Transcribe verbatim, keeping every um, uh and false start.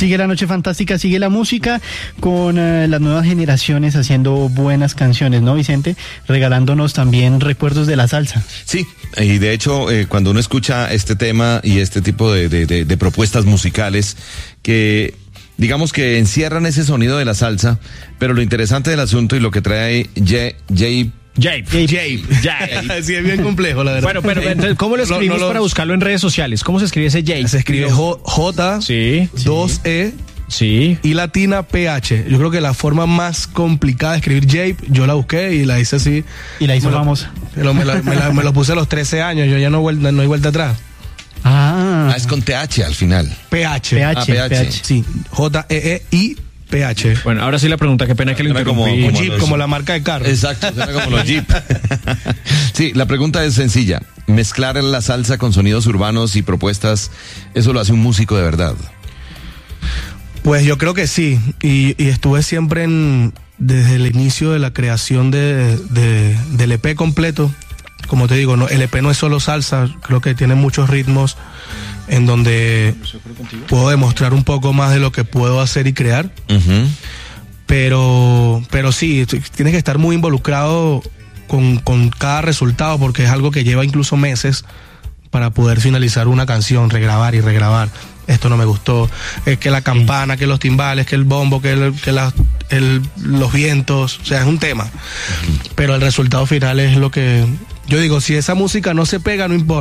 Sigue la noche fantástica, sigue la música con uh, las nuevas generaciones haciendo buenas canciones, ¿no, Vicente? Regalándonos también recuerdos de la salsa. Sí, y de hecho eh, cuando uno escucha este tema y este tipo de, de, de, de propuestas musicales que digamos que encierran ese sonido de la salsa, pero lo interesante del asunto y lo que trae Jay, Jay Jape, Jape, Jape. Sí, es bien complejo, la verdad. Bueno, pero entonces, ¿cómo lo escribimos no, no lo... para buscarlo en redes sociales? ¿Cómo se escribe ese Jape? Se escribe J, sí, dos E, sí, y latina P H. Yo creo que la forma más complicada de escribir Jape, yo la busqué y la hice así. Y la hizo famosa. Me lo, me, lo, me, la, me lo puse a los trece años, yo ya no, vuelta, no hay vuelta atrás. Ah. ah, es con T H al final. P H. P H, ah, P H. P H. Sí, J E E I P H. Bueno, ahora sí la pregunta, qué pena que lo interrumpí. Como, como, Jeep, los... como la marca de carro. Exacto, suena como los Jeep. Sí, la pregunta es sencilla. Mezclar la salsa con sonidos urbanos y propuestas, ¿eso lo hace un músico de verdad? Pues yo creo que sí. Y, y estuve siempre en, desde el inicio de la creación de, de, del E P completo. Como te digo, no, el E P no es solo salsa, creo que tiene muchos ritmos en donde puedo demostrar un poco más de lo que puedo hacer y crear. Uh-huh. Pero, pero sí, tienes que estar muy involucrado con, con cada resultado porque es algo que lleva incluso meses para poder finalizar una canción, regrabar y regrabar. Esto no me gustó, es que la campana, que los timbales, que el bombo, que, el, que la, el, los vientos, o sea, es un tema. Uh-huh. Pero el resultado final es lo que... Yo digo, si esa música no se pega, no importa.